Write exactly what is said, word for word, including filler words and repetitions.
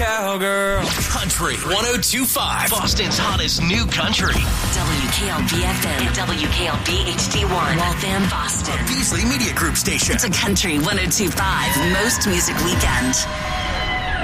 cowgirl. Country one oh two point five, Boston's hottest new country. W K L B F M and W K L B H D one, Waltham, Boston. A Beasley Media Group station. It's a Country one oh two point five most music weekend.